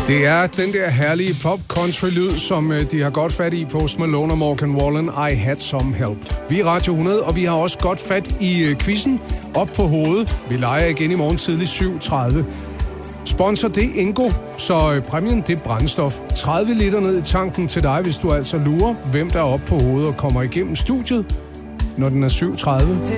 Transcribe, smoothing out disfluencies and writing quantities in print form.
Det er den der herlige pop-country-lyd, som de har godt fat i Post Malone og Morgan Wallen, I Had Some Help. Vi er Radio 100, og vi har også godt fat i quizzen op på hovedet. Vi leger igen i morgen tidlig 7:30. Sponsor det Ingo, så præmien det er brændstof. 30 liter ned i tanken til dig, hvis du altså lurer, hvem der er oppe på hovedet og kommer igennem studiet, når den er 7:30.